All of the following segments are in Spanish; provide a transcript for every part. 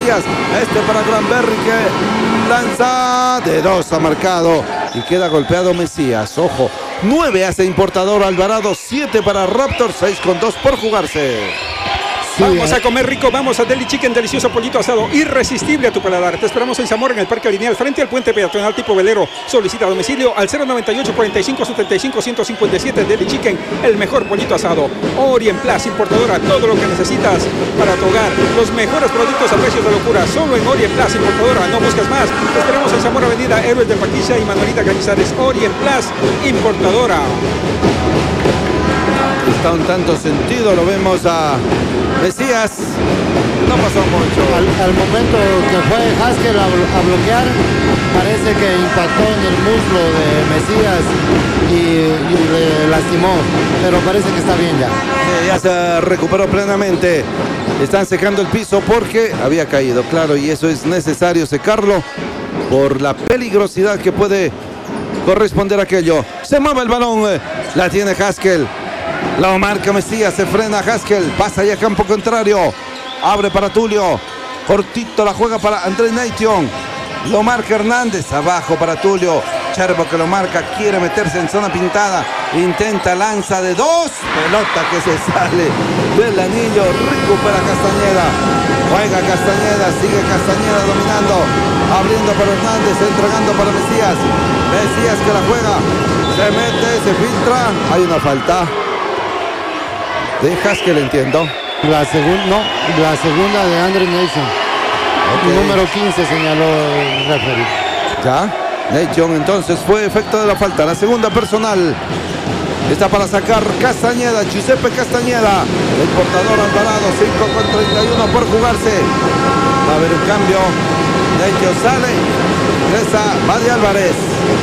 Mesías. Para Granberry que lanza de 2, ha marcado y queda golpeado Mesías. Ojo, 9 hace Importador Alvarado, 7 para Raptor, 6,2 por jugarse. Vamos a comer rico, vamos a Deli Chicken, delicioso pollito asado, irresistible a tu paladar. Te esperamos en Zamora, en el Parque Lineal, frente al puente peatonal tipo velero. Solicita domicilio al 098 45 75 157. Deli Chicken, el mejor pollito asado. Orient Plus, importadora, todo lo que necesitas para tu hogar. Los mejores productos a precios de locura, solo en Orient Plus, importadora. No busques más. Te esperamos en Zamora, Avenida Héroes de Paquilla y Manuelita Cañizares. Orient Plus, importadora. Está un tanto sentido, lo vemos a Mesías. No pasó mucho. Al momento que fue Haskell a bloquear, parece que impactó en el muslo de Mesías y le lastimó, pero parece que está bien ya. Sí, ya se recuperó plenamente. Están secando el piso porque había caído, claro, y eso es necesario secarlo por la peligrosidad que puede corresponder a aquello. Se mueve el balón, la tiene Haskell. Lo marca Mesías, se frena Haskell, pasa ya a campo contrario, abre para Tulio, cortito la juega para André Nation, lo marca Hernández, abajo para Tulio, Cherbo que lo marca, quiere meterse en zona pintada, intenta, lanza de 2, pelota que se sale del anillo, recupera Castañeda, juega Castañeda, sigue Castañeda dominando, abriendo para Hernández, entregando para Mesías, Mesías que la juega, se mete, se filtra, hay una falta. De Haskell, entiendo. La segunda de Andre Nation. Okay. Número 15 señaló el referee. Ya, Nation entonces fue efecto de la falta. La segunda personal. Está para sacar Castañeda, Giuseppe Castañeda. El portador Alvarado, 5,31 por jugarse. Va a haber un cambio. Nation sale. Ingresa Badi Álvarez.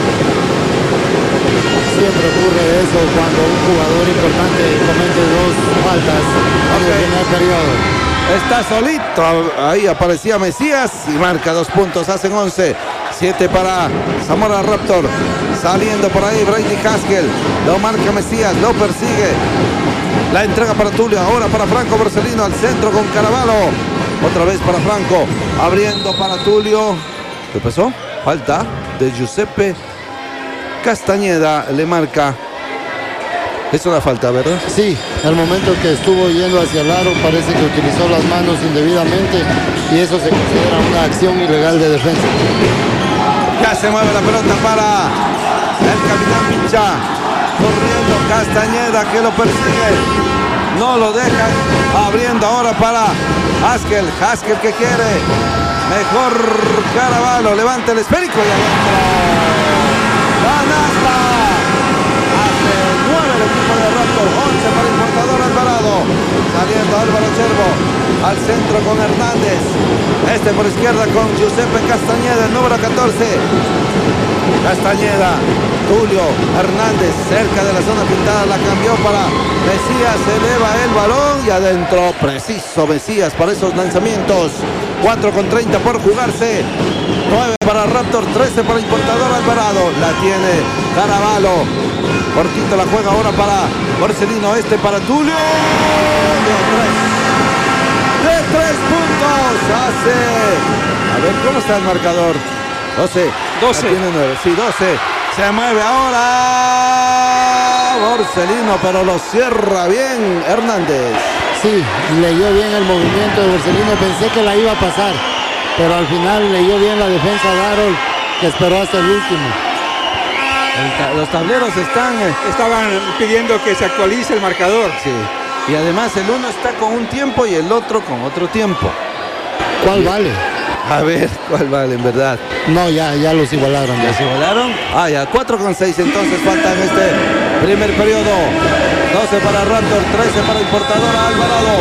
Siempre ocurre eso cuando un jugador importante comete 2 faltas en el primer periodo. Está solito, ahí aparecía Mesías y marca 2 puntos, hacen 11. 7 para Zamora Raptor, saliendo por ahí Brady Haskell, lo marca Mesías, lo persigue. La entrega para Tulio, ahora para Franco Borsellino al centro con Caraballo. Otra vez para Franco, abriendo para Tulio. ¿Qué pasó? Falta de Giuseppe Castañeda, le marca. Es una falta, ¿verdad? Sí, al momento que estuvo yendo hacia el aro parece que utilizó las manos indebidamente y eso se considera una acción ilegal de defensa. Ya se mueve la pelota para el capitán Pincha, corriendo Castañeda que lo persigue, no lo dejan, abriendo ahora para Haskell que quiere, mejor Caraballo, levanta el esférico y adentro. ¡Canasta! Hace 9 el equipo de Raptor, 11 para Importador Alvarado. Saliendo Álvaro Cherbo al centro con Hernández. Por izquierda con Giuseppe Castañeda, el número 14. Castañeda, Tulio, Hernández, cerca de la zona pintada, la cambió para Mesías, eleva el balón y adentro, preciso Mesías para esos lanzamientos. 4,30 por jugarse. 9 para Raptor, 13 para Importador Alvarado. La tiene Caraballo. Cortito la juega ahora para Borsellino, para Tulio. De 3 puntos hace. A ver, ¿cómo está el marcador? 12. Tiene 9, sí, 12. Se mueve ahora Borsellino, pero lo cierra bien Hernández. Sí, leyó bien el movimiento de Borsellino. Pensé que la iba a pasar, pero al final leyó bien la defensa de Harold, que esperó hasta el último. Los tableros estaban pidiendo que se actualice el marcador. Sí. Y además el uno está con un tiempo y el otro con otro tiempo. ¿Cuál vale? A ver, ¿cuál vale en verdad? No, ya los igualaron. ¿Ya se igualaron? Ah, ya, 4,6 entonces falta en este primer periodo. 12 para Raptor, 13 para Importador Alvarado.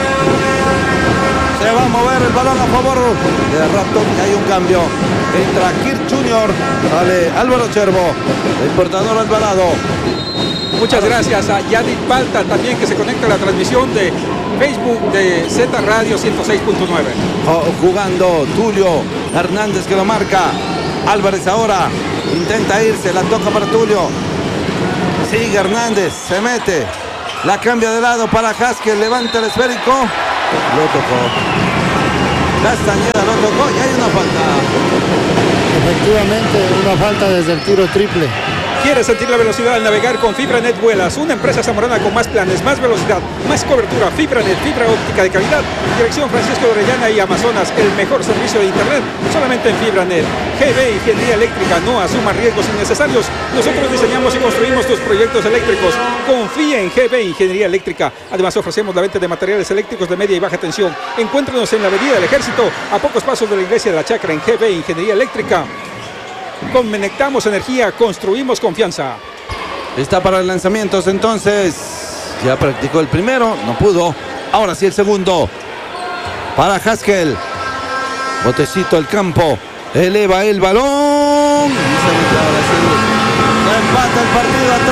Se va a mover el balón a favor de Raptor y hay un cambio. Entra Kirk Jr., sale Álvaro Cherbo, de Importador Alvarado. Muchas gracias a Yadit Balta también, que se conecta a la transmisión de Facebook de Z Radio 106.9. Jugando Tulio Hernández que lo marca. Álvarez ahora intenta irse, la toca para Tulio. Sigue Hernández, se mete. La cambia de lado para Haskell, levanta el esférico. Lo tocó. Castañeda tocó y hay una falta. Efectivamente, una falta desde el tiro triple. ¿Quieres sentir la velocidad al navegar con FibraNet Vuelas? Una empresa zamorana con más planes, más velocidad, más cobertura. FibraNet, fibra óptica de calidad. Dirección Francisco de Orellana y Amazonas. El mejor servicio de internet solamente en FibraNet. GB Ingeniería Eléctrica. No asuma riesgos innecesarios. Nosotros diseñamos y construimos tus proyectos eléctricos. Confía en GB Ingeniería Eléctrica. Además ofrecemos la venta de materiales eléctricos de media y baja tensión. Encuéntranos en la Avenida del Ejército, a pocos pasos de la Iglesia de la Chacra, en GB Ingeniería Eléctrica. Conectamos energía, construimos confianza. Está para los lanzamientos entonces. Ya practicó el primero, no pudo. Ahora sí el segundo. Para Haskell. Botecito al campo. Eleva el balón. Y se mete ahora sí. Empata el partido a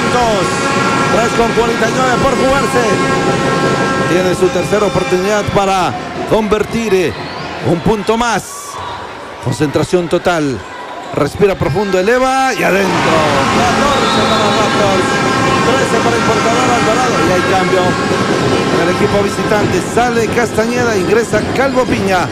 13 puntos. 3:49 por jugarse. Tiene su tercera oportunidad para convertir un punto más. Concentración total. Respira profundo, eleva y adentro. 14 para Raptors, 13 para el portador Alvarado. Y hay cambio en el equipo visitante. Sale Castañeda, ingresa Calvo Piña.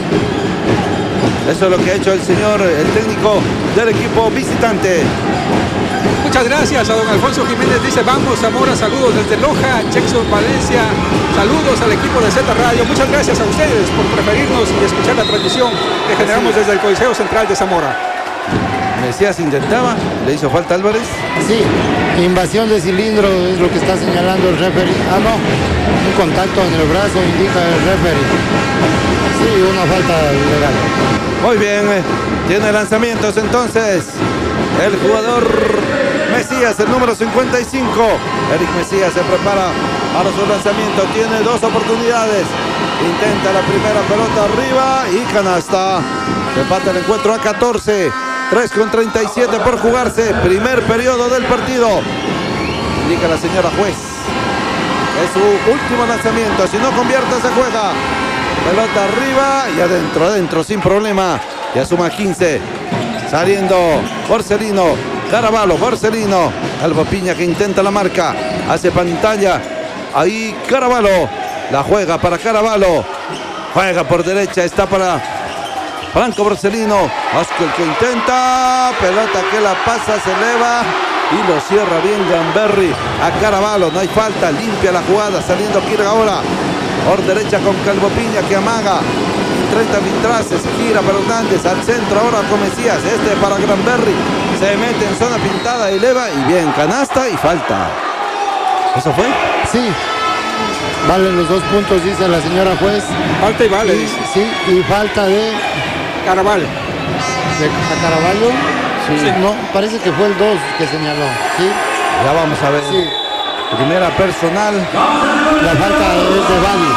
Eso es lo que ha hecho el técnico del equipo visitante. Muchas gracias a don Alfonso Jiménez. Dice, vamos Zamora, saludos desde Loja, Jackson, Valencia. Saludos al equipo de Z Radio. Muchas gracias a ustedes por preferirnos y escuchar la transmisión que generamos desde el Coliseo Central de Zamora. Mesías intentaba, le hizo falta Álvarez. Sí, invasión de cilindro es lo que está señalando el referee. Ah, no, un contacto en el brazo indica el referee. Sí, una falta legal. Muy bien, tiene lanzamientos entonces el jugador Mesías, el número 55. Eric Mesías se prepara para su lanzamiento, tiene dos oportunidades. Intenta la primera pelota arriba y canasta. Se empata el encuentro a 14. 3:37 por jugarse. Primer periodo del partido. Indica la señora juez. Es su último lanzamiento. Si no convierte, se juega. Pelota arriba y adentro, sin problema. Ya suma 15. Saliendo Borsellino. Caraballo, Borsellino. Calvo Piña que intenta la marca. Hace pantalla. Ahí Caraballo. La juega para Caraballo. Juega por derecha. Está para Franco Borsellino. Haskell que intenta. Pelota que la pasa, se eleva. Y lo cierra bien Granberry a Caraballo. No hay falta. Limpia la jugada. Saliendo Kirk ahora. Por derecha con Calvo Piña que amaga. 30 Vintraces, gira para Hernández, al centro ahora con Mesías, para Granberry, se mete en zona pintada, eleva y bien, canasta y falta. ¿Eso fue? Sí, valen los 2 puntos, dice la señora juez. Falta y vale, dice. Sí, y falta de Caraballo. ¿De Caraballo? Sí. No, parece que fue el 2 que señaló, ¿sí? Ya vamos a ver. Sí. Primera personal. La falta es de Bali.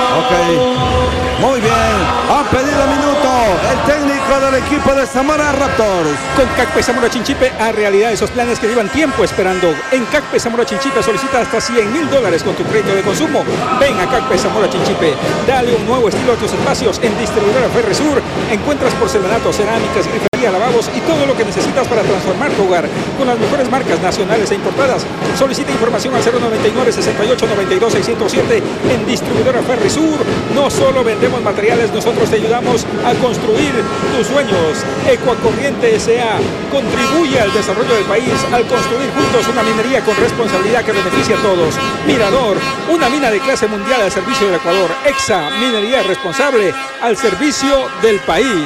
Ok. Muy bien, ha pedido minuto el técnico del equipo de Zamora Raptors. Con CACPE Zamora Chinchipe a realidad esos planes que llevan tiempo esperando. En CACPE Zamora Chinchipe solicita hasta $100,000 con tu crédito de consumo. Ven a CACPE Zamora Chinchipe, dale un nuevo estilo a tus espacios. En Distribuidora Ferresur encuentras porcelanato, cerámicas, grifería, lavabos y todo lo que necesitas para transformar tu hogar con las mejores marcas nacionales e importadas. Solicita información al 099 68 92 607 en Distribuidora Ferresur. No solo vendemos materiales, nosotros te ayudamos a construir tus sueños. Ecuacorriente S.A. contribuye al desarrollo del país al construir juntos una minería con responsabilidad que beneficia a todos. Mirador, una mina de clase mundial al servicio del Ecuador. EXA, minería responsable al servicio del país.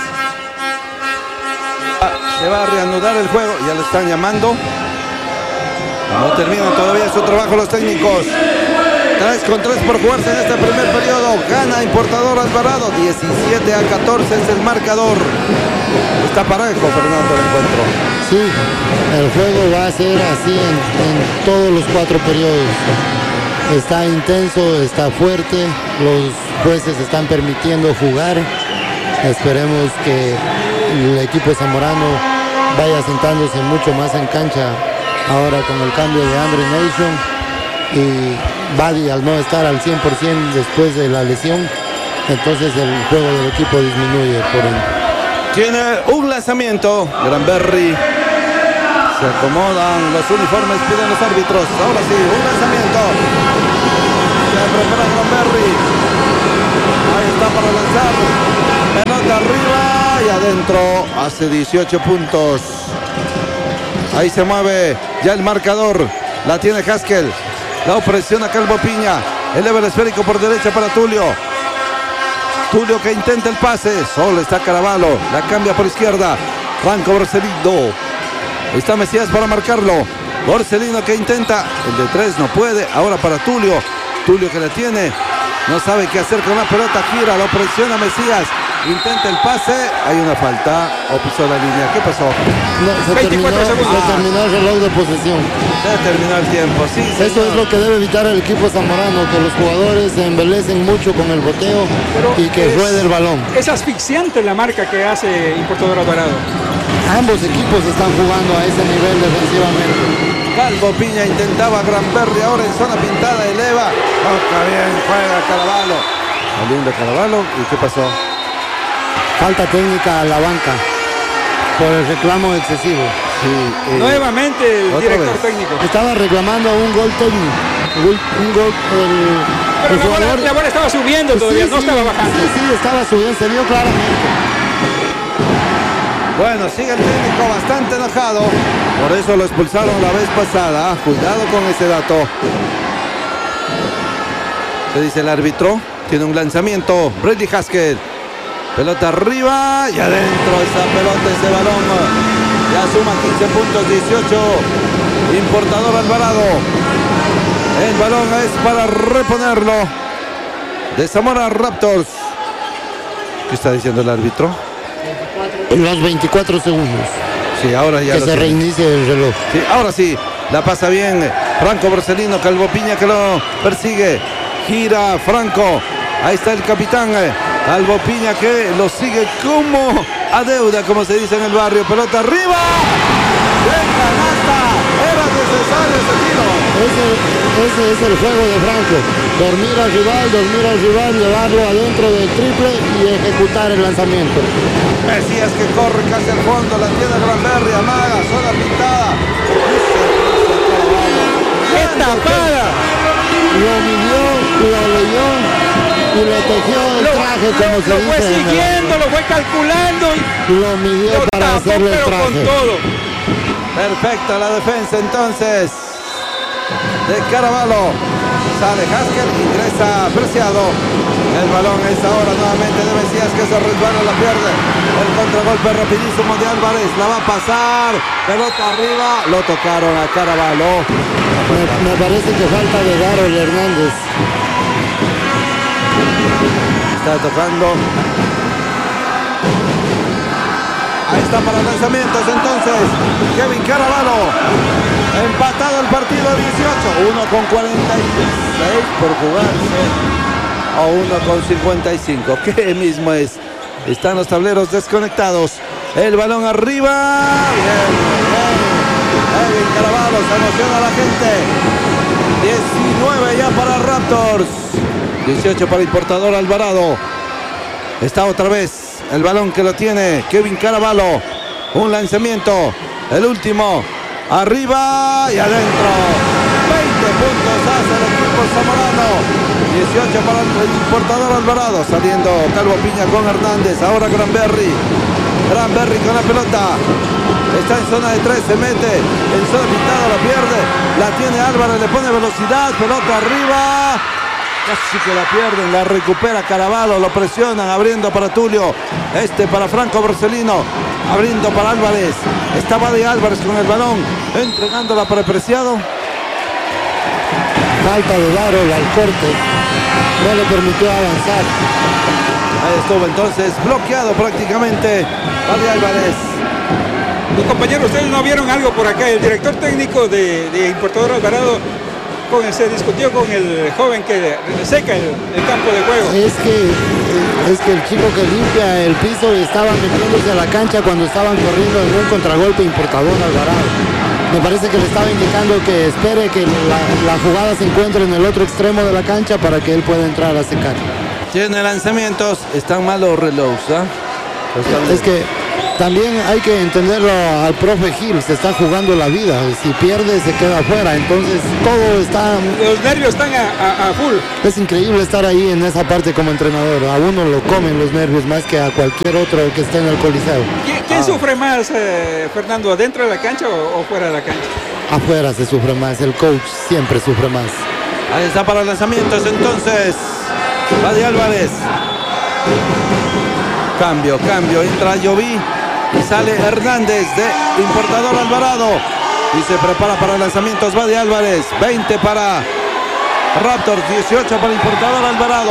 Se va a reanudar el juego, ya lo están llamando. No terminan todavía su trabajo los técnicos. 3-3 por jugarse en este primer periodo. Gana Importador Alvarado. 17-14 es el marcador. Está parejo, Fernando, el encuentro. Sí, el juego va a ser así en todos los 4 periodos. Está intenso, está fuerte. Los jueces están permitiendo jugar. Esperemos que el equipo zamorano vaya sentándose mucho más en cancha ahora con el cambio de Andre Nation. Y Badi al no estar al 100% después de la lesión, entonces el juego del equipo disminuye por él. Tiene un lanzamiento, Granberry. Se acomodan los uniformes, piden los árbitros. Ahora sí, un lanzamiento. Se prepara Granberry. Ahí está para lanzar. Pelota adentro, hace 18 puntos. Ahí se mueve ya el marcador. La tiene Haskell. La presiona Calvo Piña. Eleva el esférico por derecha para Tulio. Tulio que intenta el pase. Solo está Caraballo. La cambia por izquierda. Franco Borsellino. Está Mesías para marcarlo. Borsellino que intenta. El de 3 no puede. Ahora para Tulio. Tulio que la tiene. No sabe qué hacer con la pelota. Gira. Lo presiona Mesías. Intenta el pase, hay una falta o pisó la línea. ¿Qué pasó? No, se terminó el reloj de posesión. Se terminó el tiempo, sí. Eso es lo que debe evitar el equipo zamorano, que los jugadores se embelecen mucho con el boteo y que ruede el balón. Es asfixiante la marca que hace Importador Alvarado. Ambos equipos están jugando a ese nivel defensivamente. Calvo Piña intentaba Granberry, ahora en zona pintada, eleva. Toca bien, juega Caraballo. Saliendo Caraballo, ¿y qué pasó? Falta técnica a la banca por el reclamo excesivo. Sí, nuevamente el director técnico. Estaba reclamando un gol técnico. Pero la bola estaba subiendo todavía, no estaba bajando. Sí, estaba subiendo, se vio claramente. Bueno, sigue el técnico bastante enojado. Por eso lo expulsaron la vez pasada. Cuidado con ese dato. ¿Qué dice el árbitro? Tiene un lanzamiento. Brady Haskell. Pelota arriba y adentro esa pelota, ese balón. Ya suma 15 puntos, 18. Importador Alvarado. El balón es para reponerlo. De Zamora Raptors. ¿Qué está diciendo el árbitro? Los 24 segundos. Sí, ahora ya que se reinicie el reloj. Sí, ahora sí. La pasa bien Franco Borsellino. Calvo Piña que lo persigue. Gira Franco. Ahí está el capitán. Calvo Piña que lo sigue como a deuda, como se dice en el barrio. Pelota arriba. ¡Bien canasta! Era necesario ese tiro. Ese es el juego de Franco. Dormir al rival, llevarlo adentro del triple y ejecutar el lanzamiento. Mesías que corre casi al fondo. La tiene Granberry, amaga, zona pintada. ¡Qué tapada! Lo midió, lo leyó y le tejió el traje, como se dice. Lo fue siguiendo, lo fue calculando. Lo midió para hacerle el traje. Con todo. Perfecta la defensa entonces de Caraballo. Sale Haskell, ingresa Preciado. El balón es ahora nuevamente de Mesías que se resbala, la pierde. El contragolpe rapidísimo de Álvarez. La va a pasar. Pelota arriba. Lo tocaron a Caraballo. Me parece que falta de Darrell Hernández. Está tocando. Ahí está para lanzamientos entonces Kevin Caraballo. Empatado el partido 18. 1 con 46 por jugarse. O 1 con 55. ¿Qué mismo es? Están los tableros desconectados. El balón arriba. Bien, bien. Kevin Caraballo, se emociona la gente. 19 ya para Raptors. 18 para Importador Alvarado. Está otra vez el balón que lo tiene Kevin Caraballo. Un lanzamiento. El último. Arriba y adentro. 20 puntos hace el equipo zamorano. 18 para el Importador Alvarado. Saliendo Calvo Piña con Hernández. Ahora Granberry. Granberry con la pelota. Está en zona de 3. Se mete en zona pintada. La pierde. La tiene Álvarez. Le pone velocidad. Pelota arriba. Casi que la pierden, la recupera Caraballo, lo presionan, abriendo para Tulio, para Franco Borsellino, abriendo para Álvarez, estaba de Álvarez con el balón, entregándola para Preciado. Falta de Darrell al corte, no le permitió avanzar. Ahí estuvo entonces bloqueado prácticamente para Álvarez. Compañeros, ustedes no vieron algo por acá, el director técnico de Importador Alvarado se discutió con el joven que seca el campo de juego. Es que el chico que limpia el piso estaba metiéndose a la cancha cuando estaban corriendo en un contragolpe Importador Alvarado. Me parece que le estaba indicando que espere que la jugada se encuentre en el otro extremo de la cancha para que él pueda entrar a secar. Tiene lanzamientos, están mal los relojes, ¿eh? Es que También hay que entenderlo al profe Gil, se está jugando la vida, si pierde se queda afuera, entonces todo está... Los nervios están a full. Es increíble estar ahí en esa parte como entrenador, a uno lo comen los nervios más que a cualquier otro que esté en el coliseo. ¿Quién sufre más, Fernando, adentro de la cancha o fuera de la cancha? Afuera se sufre más, el coach siempre sufre más. Ahí está para lanzamientos entonces. Buddy Álvarez. Cambio, entra Lloví y sale Hernández de Importador Alvarado. Y se prepara para lanzamientos Buddy Álvarez. 20 para Raptors, 18 para Importador Alvarado.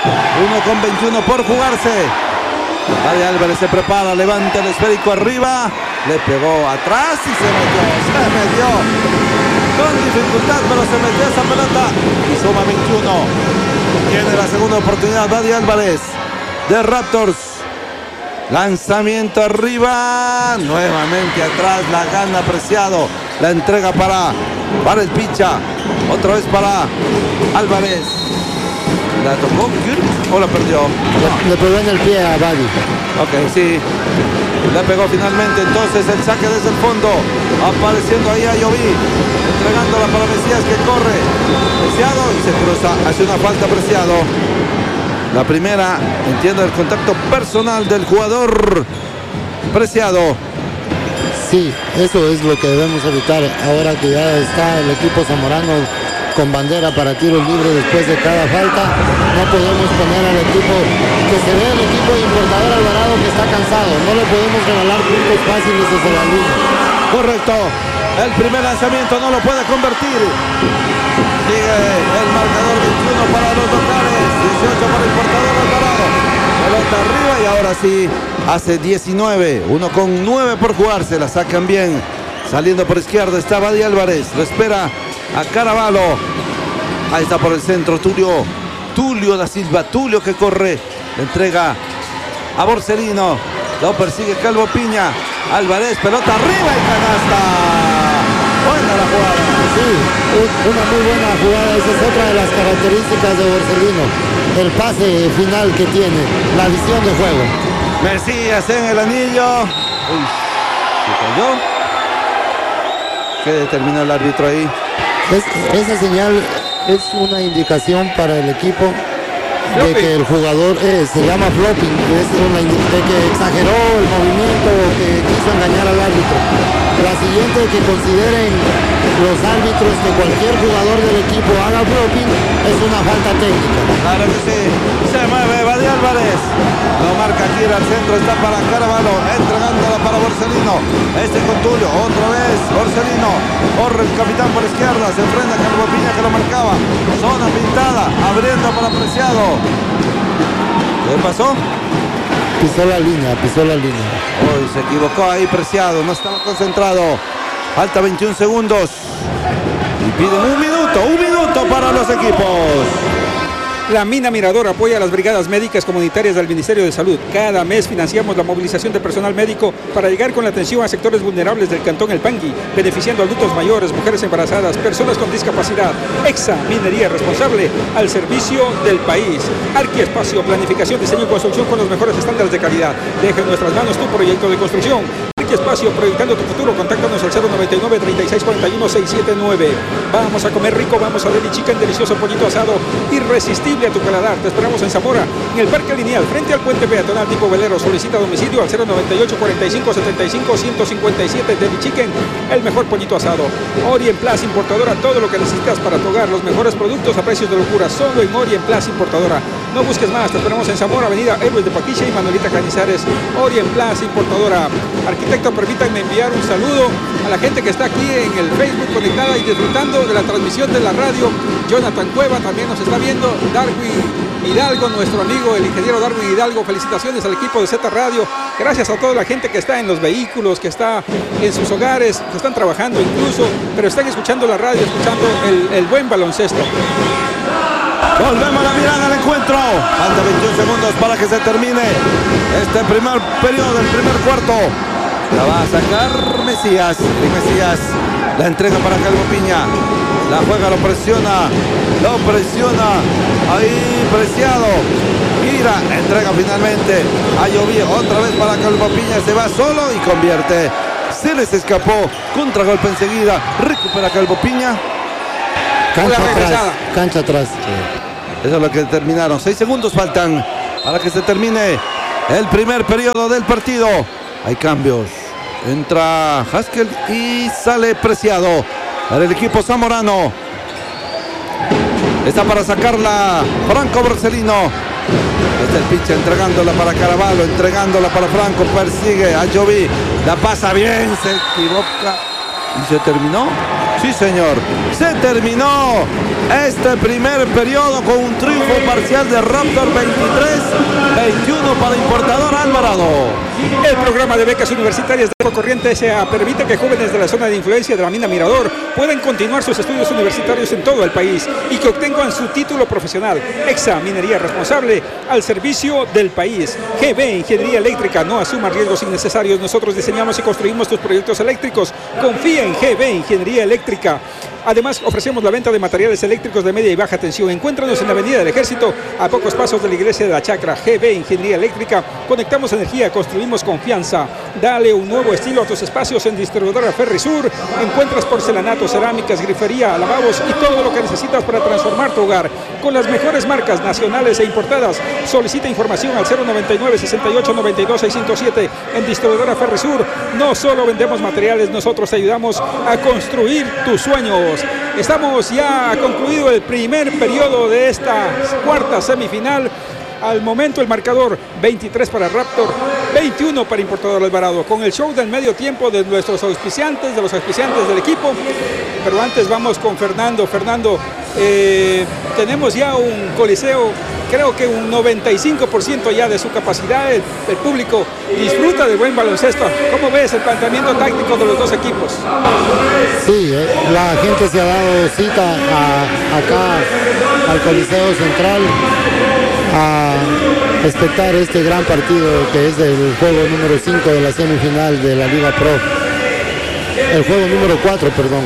1:21 por jugarse. Buddy Álvarez se prepara, levanta el esférico arriba. Le pegó atrás y se metió. Con dificultad, pero se metió esa pelota. Y suma 21. Tiene la segunda oportunidad Buddy Álvarez de Raptors. Lanzamiento arriba. Nuevamente atrás, la gana Preciado. La entrega para el Picha. Otra vez para Álvarez. ¿La tocó o la perdió? No. Le pegó en el pie a Buddy. Ok, sí. Le pegó finalmente entonces el saque desde el fondo. Apareciendo ahí a Lloví. Entregándola para Mesías que corre. Preciado y se cruza. Hace una falta Preciado. La primera, entiendo, el contacto personal del jugador Preciado. Sí, eso es lo que debemos evitar ahora que ya está el equipo zamorano con bandera para tiros libres después de cada falta. No podemos poner al equipo, que se ve el equipo de Importador Alvarado que está cansado. No le podemos regalar puntos fáciles desde la línea. Correcto. El primer lanzamiento no lo puede convertir. Sigue el marcador 21 para los locales, 18 para Importador Alvarado. Pelota arriba y ahora sí hace 19. 1:9 por jugarse. La sacan bien. Saliendo por izquierda está Buddy Álvarez. Lo espera a Caravalo. Ahí está por el centro Tulio da Silva. Tulio que corre. Le entrega a Borsellino. Lo persigue Calvo Piña. Álvarez, pelota arriba y canasta. Buena la jugada. Sí, una muy buena jugada. Esa es otra de las características de Borsellino. El pase final que tiene, la visión de juego. Mesías en el anillo. Uy, ¿se cayó? ¿Qué determinó el árbitro ahí? Esa señal es una indicación para el equipo de que el jugador se llama flopping, de que exageró el movimiento o que quiso engañar al árbitro. La siguiente, que consideren los árbitros que cualquier jugador del equipo haga flopping, es una falta técnica. Claro que sí. Se mueve Buddy Álvarez. Lo marca aquí al centro, está para Caravalo, entregándola para Borsellino. Con Tulio, otra vez Borsellino. Corre el capitán por izquierda, se enfrenta a Calvo Piña que lo marcaba. Zona pintada, abriendo para Preciado. ¿Qué pasó? Pisó la línea. Uy, se equivocó ahí Preciado, no estaba concentrado. Falta 21 segundos. Y piden un minuto para los equipos. La Mina Mirador apoya a las brigadas médicas comunitarias del Ministerio de Salud. Cada mes financiamos la movilización de personal médico para llegar con la atención a sectores vulnerables del Cantón El Pangui, beneficiando a adultos mayores, mujeres embarazadas, personas con discapacidad. EXA, minería responsable al servicio del país. Arquiespacio, planificación, diseño y construcción con los mejores estándares de calidad. Deja en nuestras manos tu proyecto de construcción. Espacio, proyectando tu futuro. Contáctanos al 099-3641-679. Vamos a comer rico, vamos a Deli Chicken, delicioso pollito asado, irresistible a tu paladar. Te esperamos en Zamora, en el Parque Lineal, frente al puente peatonal tipo velero. Solicita domicilio al 098-45-75-157. Deli Chicken, el mejor pollito asado. Orient Plus Importadora, todo lo que necesitas para tu hogar. Los mejores productos a precios de locura, solo en Orient Plus Importadora. No busques más, te esperamos en Zamora, avenida Héroes de Paquiche y Manuelita Cañizares. Orient Plus Importadora. Arquitecto, permítanme enviar un saludo a la gente que está aquí en el Facebook conectada y disfrutando de la transmisión de la radio. Jonathan Cueva también nos está viendo. Darwin Hidalgo, nuestro amigo el ingeniero Darwin Hidalgo, felicitaciones al equipo de Z Radio. Gracias a toda la gente que está en los vehículos, que está en sus hogares, que están trabajando incluso, pero están escuchando la radio, escuchando el buen baloncesto. Volvemos a mirar al encuentro. Falta 21 segundos para que se termine este primer periodo, el primer cuarto. La va a sacar Mesías. Y Mesías La entrega para Calvo Piña. La juega, lo presiona. Ahí Preciado. Gira, entrega finalmente a Lloví. Otra vez para Calvo Piña. Se va solo y convierte. Se les escapó. Contragolpe enseguida. Recupera Calvo Piña. Cancha atrás. Sí. Eso es lo que determinaron. 6 segundos faltan para que se termine el primer periodo del partido. Hay cambios. Entra Haskell y sale Preciado para el equipo zamorano. Está para sacarla Franco Borselino. Está el pitch entregándola para Caraballo, entregándola para Franco. Persigue a Lloví. La pasa bien, se equivoca. ¿Y se terminó? Sí, señor. Se terminó este primer periodo con un triunfo parcial de Raptor 23-21 para Importador Alvarado. El programa de becas universitarias de Agua Corriente S.A. permite que jóvenes de la zona de influencia de la mina Mirador puedan continuar sus estudios universitarios en todo el país y que obtengan su título profesional. EXA, minería responsable al servicio del país. GB, ingeniería eléctrica, no asuma riesgos innecesarios. Nosotros diseñamos y construimos tus proyectos eléctricos. Confía en GB, ingeniería eléctrica. Además, ofrecemos la venta de materiales eléctricos de media y baja tensión. Encuéntranos en la Avenida del Ejército, a pocos pasos de la Iglesia de la Chacra. GB, Ingeniería Eléctrica. Conectamos energía, construimos confianza. Dale un nuevo estilo a tus espacios en Distribuidora Ferrisur. Encuentras porcelanato, cerámicas, grifería, lavabos y todo lo que necesitas para transformar tu hogar. Con las mejores marcas nacionales e importadas. Solicita información al 099-6892-607 en Distribuidora Ferrisur. No solo vendemos materiales, nosotros te ayudamos a construir tus sueños. Estamos ya concluido el primer periodo de esta cuarta semifinal. Al momento el marcador 23 para Raptor, 21 para Importador Alvarado, con el show del medio tiempo de nuestros auspiciantes, de los auspiciantes del equipo. Pero antes vamos con Fernando. Fernando, tenemos ya un coliseo, creo que un 95% ya de su capacidad. El público disfruta de buen baloncesto. ¿Cómo ves el planteamiento táctico de los dos equipos? Sí, la gente se ha dado cita acá al Coliseo Central a espectar este gran partido que es el juego número 5 de la semifinal de la Liga Pro. El juego número 4, perdón.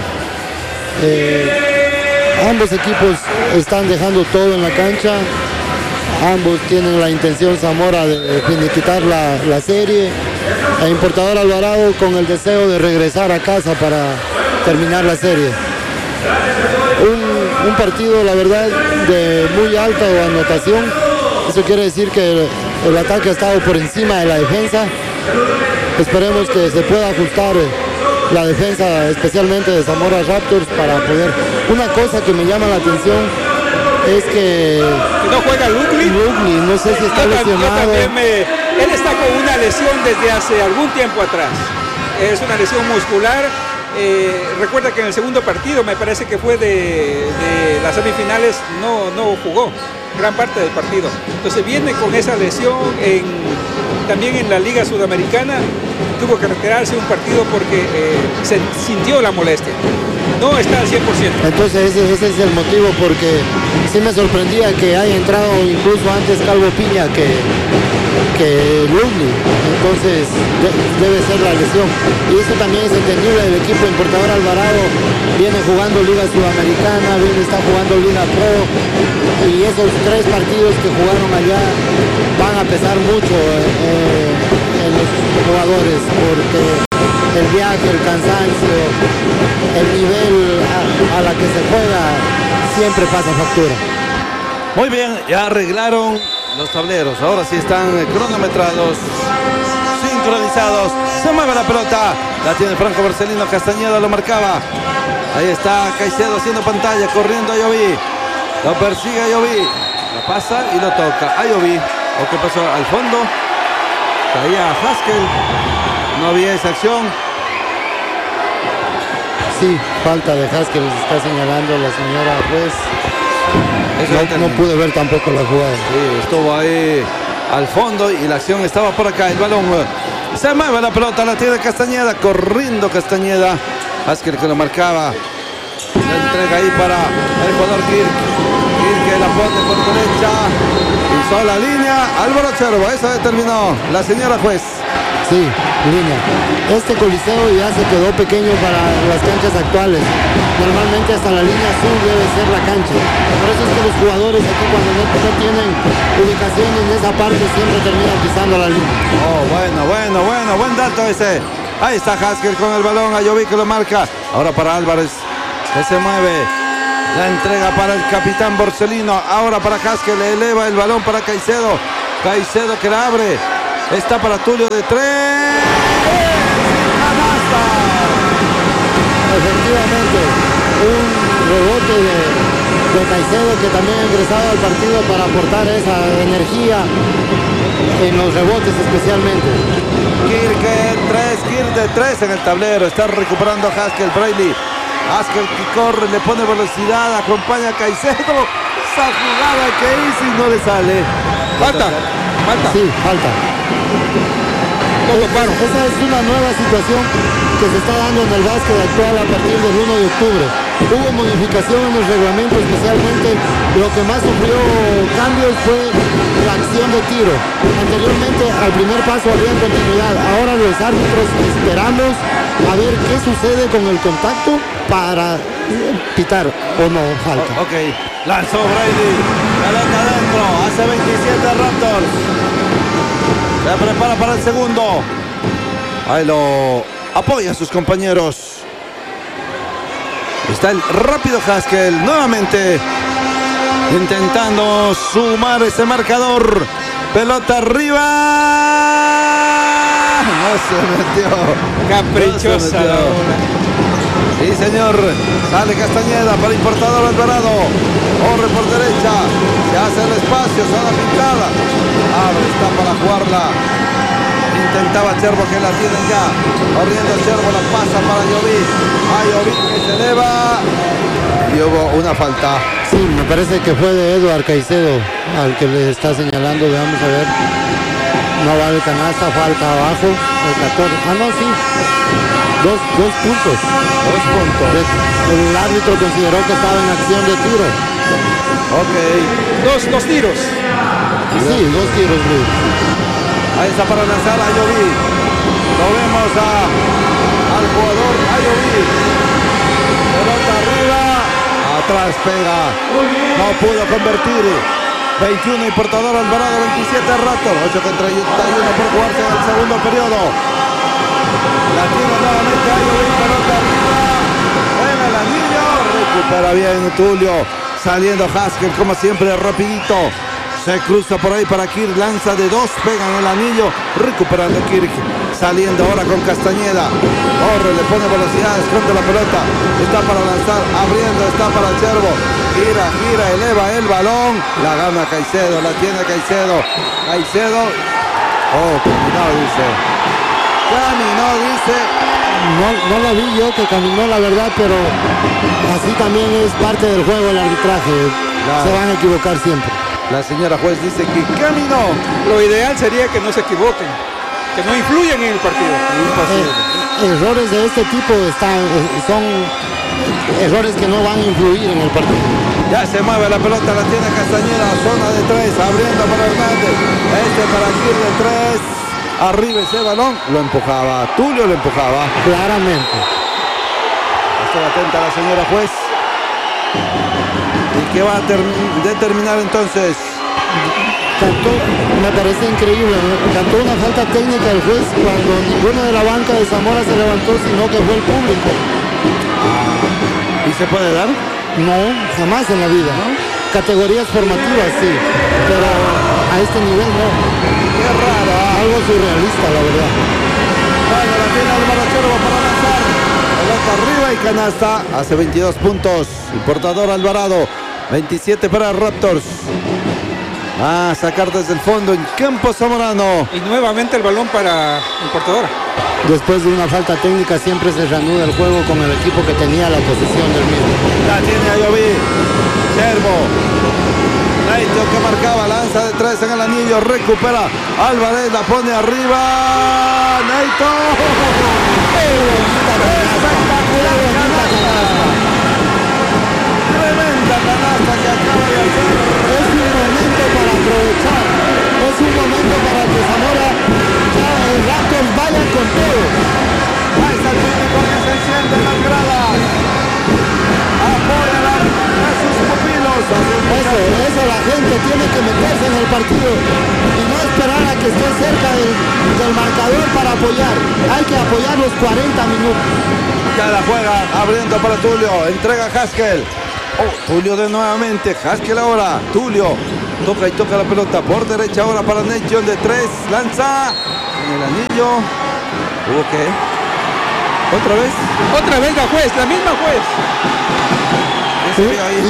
Ambos equipos están dejando todo en la cancha. Ambos tienen la intención, Zamora, de finiquitar la serie. E Importador Alvarado con el deseo de regresar a casa para terminar la serie. Un partido, la verdad, de muy alta anotación. Eso quiere decir que el ataque ha estado por encima de la defensa. Esperemos que se pueda ajustar la defensa, especialmente de Zamora Raptors, para poder... Una cosa que me llama la atención es que... ¿No juega Lugli? No sé si está lesionado. Él está con una lesión desde hace algún tiempo atrás. Es una lesión muscular. Recuerda que en el segundo partido, me parece que fue de las semifinales, no jugó gran parte del partido. Entonces viene con esa lesión también en la Liga Sudamericana. Tuvo que retirarse un partido porque se sintió la molestia. No está al 100%. Entonces ese es el motivo, porque sí me sorprendía que haya entrado incluso antes Calvo Piña que Lugli. Entonces debe ser la lesión. Y eso también es entendible. El equipo Importador Alvarado viene jugando Liga Sudamericana, está jugando Liga Pro. Y esos 3 partidos que jugaron allá van a pesar mucho en los jugadores, porque el viaje, el cansancio, el nivel a la que se juega siempre pasa factura. Muy bien, ya arreglaron los tableros. Ahora sí están cronometrados, sincronizados. Se mueve la pelota. La tiene Franco Borselino. Castañeda lo marcaba. Ahí está Caicedo haciendo pantalla, corriendo a Lloví. Lo persigue a Lloví. La pasa y lo toca a Lloví. ¿O qué pasó? Al fondo caía Haskell. No había esa acción. Sí, falta de Haskell, está señalando la señora juez. No pude ver tampoco la jugada. Sí, estuvo ahí al fondo y la acción estaba por acá. El balón se mueve la pelota, la tiene Castañeda, corriendo Castañeda. Haskell que lo marcaba. La entrega ahí para el jugador Kirk. Kirk que la pone por derecha. Pisó la línea. Álvaro Cherbo, eso determinó la señora juez. Sí, línea. Este coliseo ya se quedó pequeño para las canchas actuales. Normalmente hasta la línea azul debe ser la cancha. Por eso es que los jugadores aquí cuando no tienen ubicación en esa parte siempre terminan pisando la línea. Oh, bueno, buen dato ese. Ahí está Haskell con el balón, Ayoví que lo marca. Ahora para Álvarez, que se mueve. La entrega para el capitán Borsellino. Ahora para Haskell, le eleva el balón para Caicedo. Caicedo que la abre. Está para Tulio de 3. ¡Canasta! Efectivamente, un rebote de Caicedo que también ha ingresado al partido para aportar esa energía en los rebotes especialmente. Kirk de 3 en el tablero. Está recuperando Haskell, Brayley. Haskell que corre, le pone velocidad, acompaña a Caicedo. Esa jugada que hizo y no le sale. Falta. Sí, falta. Esa es una nueva situación que se está dando en el básquet actual a partir del 1 de octubre. Hubo modificación en los reglamentos, especialmente lo que más sufrió cambios fue la acción de tiro. Anteriormente al primer paso había continuidad. Ahora los árbitros esperamos a ver qué sucede con el contacto para pitar o no falta. Ok, lanzó Brady, pelota adentro, hace 27 Raptors. Se prepara para el segundo. Ahí lo apoya a sus compañeros. Está el rápido Haskell nuevamente intentando sumar ese marcador. Pelota arriba. No se metió. Caprichosa. Sí, señor. Sale Castañeda para Importador Alvarado. Corre por derecha. Se hace el espacio. Zona pintada. Abre, está para jugarla. Intentaba Cherbo que la tienen ya. Corriendo Cherbo, la pasa para Ayoví. Ayoví que se eleva. Y hubo una falta. Sí, me parece que fue de Eduard Caicedo al que le está señalando. Vamos a ver. No vale canasta, falta abajo. El 14. Ah, no, sí. Dos puntos. 2 puntos. El árbitro consideró que estaba en acción de tiro. Ok. Dos tiros. Sí, 2 tiros, Luis. Ahí está para lanzar Ayoví. Lo vemos al jugador Ayoví. Pelota arriba. Atrás pega. No pudo convertir. 21 Importador Alvarado, 27 Raptor. 8 contra 31 por jugarse en el segundo periodo. La tiene nuevamente Ayoví. Pelota arriba. En el anillo. Recupera bien Tulio. Saliendo Haskell como siempre rapidito. Se cruza por ahí para Kirk, lanza de 2, pega en el anillo, recuperando Kirk, saliendo ahora con Castañeda, corre, le pone velocidad, esconde la pelota, está para lanzar, abriendo, está para Cherbo, gira, eleva el balón, la gana Caicedo, la tiene Caicedo, caminó, dice. No lo vi yo que caminó, la verdad, pero así también es parte del juego el arbitraje, claro. Se van a equivocar siempre. La señora juez dice que caminó. Lo ideal sería que no se equivoquen, que no influyan en el partido. Errores de este tipo son errores que no van a influir en el partido. Ya se mueve la pelota, la tiene Castañeda, zona de 3, abriendo para Hernández. Para Kirk de 3. Arriba ese balón, lo empujaba. Tulio lo empujaba. Claramente. Estoy atenta la señora juez. ¿Y qué va a determinar entonces? Me parece increíble, cantó una falta técnica el juez cuando ninguno de la banca de Zamora se levantó, sino que fue el público. ¿Y se puede dar? No, jamás en la vida. ¿No? Categorías formativas sí, pero a este nivel no. Qué raro. Algo surrealista, la verdad. Bueno, la tiene Álvaro Cherbo para lanzar. Pelota arriba y canasta. Hace 22 puntos. Importador Alvarado. 27 para Raptors. Va a sacar desde el fondo en campo zamorano. Y nuevamente el balón para Importadora. Después de una falta técnica siempre se reanuda el juego con el equipo que tenía la posesión del mismo. La tiene Ayoví. Cherbo. Neito que marcaba, lanza de 3 en el anillo, recupera Álvarez, la pone arriba. Neito. Tremenda canasta que acaba de hacer. Es un momento para aprovechar. Es un momento para que Zamora ya el Raptors va partido y no esperar a que esté cerca del marcador para apoyar. Hay que apoyar los 40 minutos. Ya la juega, abriendo para Tulio, entrega a Haskell. Tulio de nuevamente, Haskell ahora, Tulio toca y toca la pelota por derecha ahora para Nation de 3, lanza en el anillo. ¿Hubo qué? Otra vez la juez, la misma juez. Sí,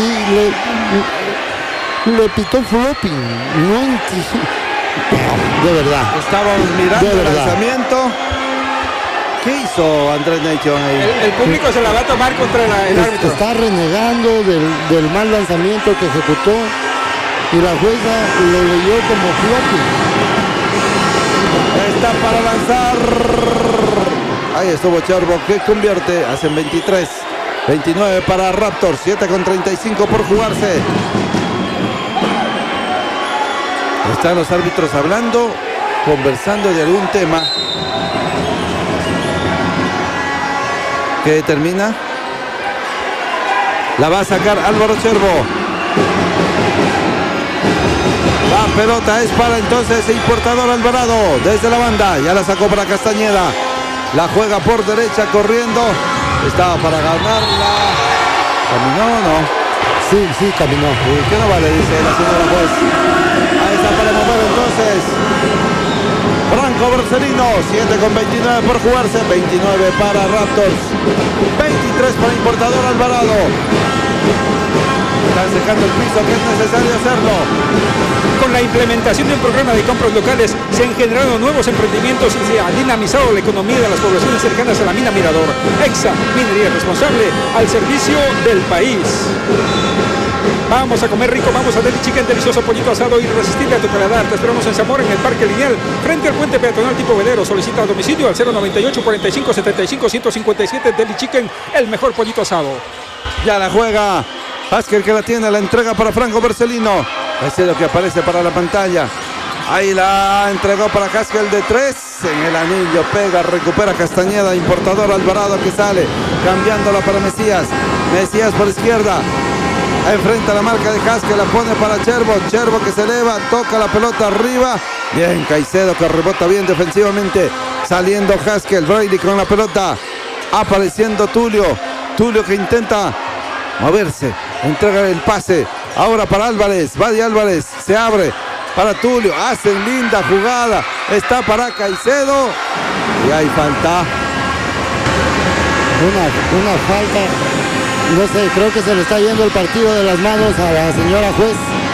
y le pitó flopping. No entiendo. De verdad. Estábamos mirando el lanzamiento. ¿Qué hizo Andrés Nation ahí? El público se la va a tomar contra el árbitro. Está renegando del mal lanzamiento que ejecutó y la jueza lo leyó como flopping. Está para lanzar. Ahí estuvo Cherbo que convierte. Hacen 23. 29 para Raptors. 7:35 por jugarse. Están los árbitros hablando, conversando de algún tema. Que termina. La va a sacar Álvaro Cherbo. La pelota es para entonces Importador Alvarado. Desde la banda. Ya la sacó para Castañeda. La juega por derecha corriendo. Estaba para ganarla. ¿Caminó o no? Sí, caminó. ¿Qué no vale? Dice la señora juez. Ahí está para mover entonces. Franco Borsellino, 7:29 por jugarse, 29 para Raptors, 23 para Importador Alvarado. Están secando el piso, que es necesario hacerlo. Con la implementación de un programa de compras locales se han generado nuevos emprendimientos y se ha dinamizado la economía de las poblaciones cercanas a la mina Mirador. EXA, minería responsable, al servicio del país. Vamos a comer rico, vamos a Deli Chicken, delicioso pollito asado irresistible a tu paladar. Te esperamos en Zamora, en el Parque Lineal, frente al puente peatonal tipo velero. Solicita a domicilio al 098 45 75 157. Deli Chicken, el mejor pollito asado. Ya la juega Haskell, que la tiene, la entrega para Franco Borsellino. Ese es lo que aparece para la pantalla. Ahí la entregó para Haskell de 3. En el anillo pega, recupera Castañeda. Importador Alvarado que sale, cambiándola para Mesías. Mesías por izquierda. Enfrenta la marca de Haskell, la pone para Cherbo. Cherbo que se eleva, toca la pelota arriba. Bien, Caicedo que rebota bien defensivamente. Saliendo Haskell, Brady con la pelota. Apareciendo Tulio. Tulio que intenta moverse. Entrega el pase. Ahora para Álvarez. Badi Álvarez. Se abre para Tulio. Hacen linda jugada. Está para Caicedo. Y hay falta. Una falta. No sé, creo que se le está yendo el partido de las manos a la señora juez.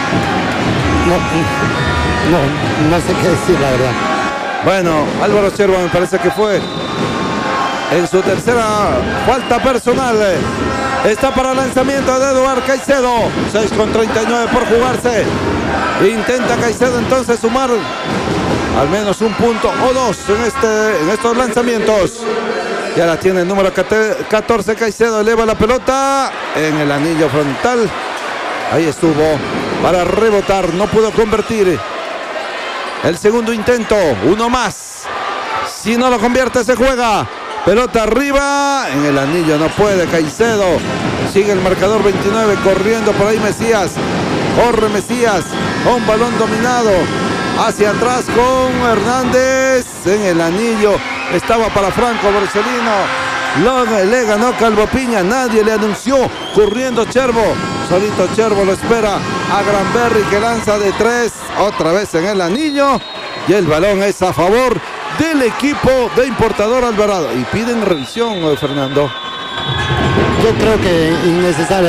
No sé qué decir, la verdad. Bueno, Álvaro Cherbo me parece que fue en su tercera falta personal. Está para lanzamiento de Eduardo Caicedo. 6:39 por jugarse. Intenta Caicedo entonces sumar al menos un punto o dos en estos lanzamientos. Ya la tiene el número 14 Caicedo, eleva la pelota en el anillo frontal. Ahí estuvo para rebotar, no pudo convertir. El segundo intento, uno más. Si no lo convierte se juega. Pelota arriba, en el anillo no puede Caicedo. Sigue el marcador 29, corriendo por ahí Mesías. Corre Mesías, con balón dominado. Hacia atrás con Hernández, en el anillo. Estaba para Franco Borsellino. Le ganó Calvo Piña. Nadie le anunció. Corriendo Cherbo. Solito Cherbo lo espera a Granberry que lanza de 3. Otra vez en el anillo. Y el balón es a favor del equipo de Importador Alvarado. Y piden revisión, Fernando. Yo creo que innecesaria.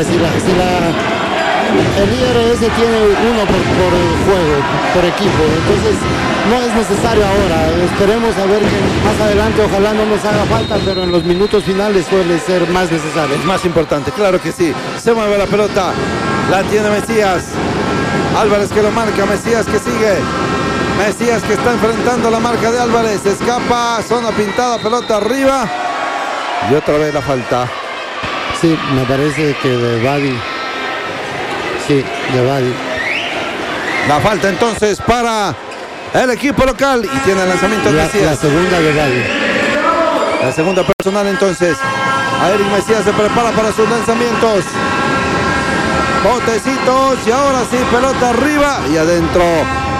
El IRS tiene uno por juego, por equipo, entonces no es necesario ahora. Esperemos a ver que más adelante ojalá no nos haga falta, pero en los minutos finales suele ser más necesario. Es más importante, claro que sí. Se mueve la pelota, la tiene Mesías. Álvarez que lo marca, Mesías que sigue. Mesías que está enfrentando la marca de Álvarez. Escapa, zona pintada, pelota arriba. Y otra vez la falta. Sí, me parece que de Badi. Sí, de Badi. La falta entonces para el equipo local y tiene el lanzamiento de Mesías. La segunda de Badi. La segunda personal entonces. A Eric Mesías se prepara para sus lanzamientos. Botecitos y ahora sí, pelota arriba y adentro.